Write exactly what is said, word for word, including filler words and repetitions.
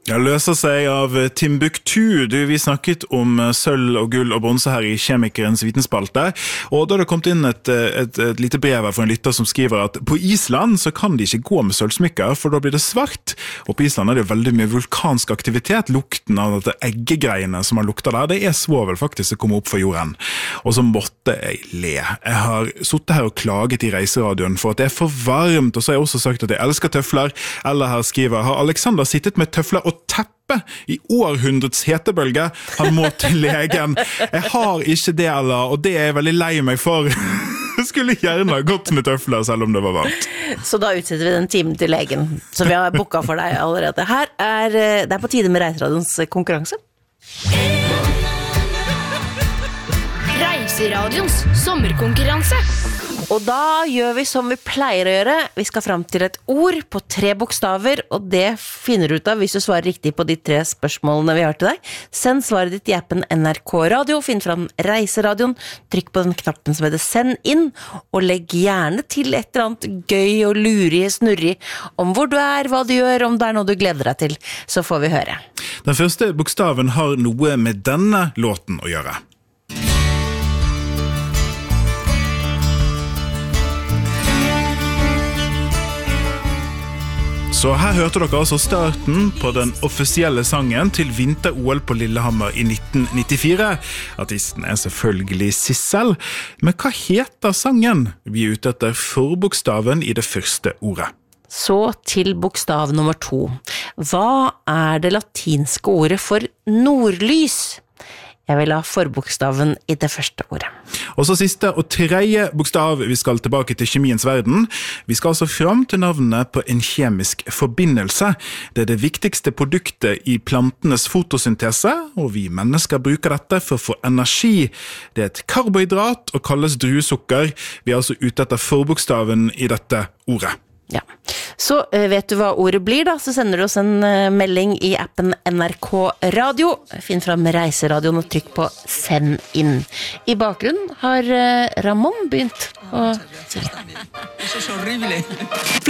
Ja, løser seg av Timbuktu. Du, vi snakket om sølv og gull og bronse her i Kjemikerens vitenspalte, og da har det kommet inn et, et, et lite brev her for en lytter som skriver at på Island så kan de ikke gå med sølvsmykker, for da blir det svart. Og på Island er det veldig mye vulkansk aktivitet. Lukten av dette eggegreiene som man lukter der, det er svovel faktisk som kommer opp for jorden. Og så måtte jeg le. Jeg har suttet her og klaget i reiseradioen for at det er for varmt, og så har jeg også sagt at jeg elsker tøfler. Eller her skriver, har Alexander sittet med tøfler og teppe i århundrets hetebølge? Han må til legen. Jeg har ikke det, eller, og det er jeg veldig lei meg for. Jeg skulle gjerne ha gått med tøfler selv om det var varmt. Så da utsetter vi den timen til legen, som vi har booket for deg allerede. Her er det er på tide med Reiseradions konkurranse. Reiseradions sommerkonkurranse. Og da gjør vi som vi pleier å gjøre. Vi skal frem til et ord på tre bokstaver, og det finner du ut av hvis du svarer riktig på de tre spørsmålene vi har til deg. Send svaret ditt i appen N R K Radio, finn fram Reiseradioen, trykk på den knappen som heter Send inn, og legg gjerne til et eller annet gøy og lurig, snurrig om hvor du er, hva du gjør, om det er noe du gleder deg til, så får vi høre. Den første bokstaven har noe med denne låten å gjøre. Så her hørte dere altså starten på den offisielle sangen til vinter-O L på Lillehammer i nitten nittifire. Artisten er selvfølgelig Sissel. Men hva heter sangen? Vi er ute etter forbokstaven i det første ordet. Så til bokstav nummer to. Hva er det latinske ordet for nordlys? Jeg vil ha forbokstaven i det første ordet. Og så siste og tredje bokstav, vi skal tilbake til kjemiens verden. Vi skal altså fram til navnet på en kjemisk forbindelse. Det er det viktigste produktet i plantenes fotosyntese, og vi mennesker bruker dette for å få energi. Det er et karbohydrat og kalles druesukker. Vi er altså ute etter forbokstaven i dette ordet. Ja, så vet du hva ordet blir da, så sender du oss en melding i appen N R K Radio. Finn fram Reiseradioen og trykk på Send inn. I bakgrunnen har Ramón begynt å...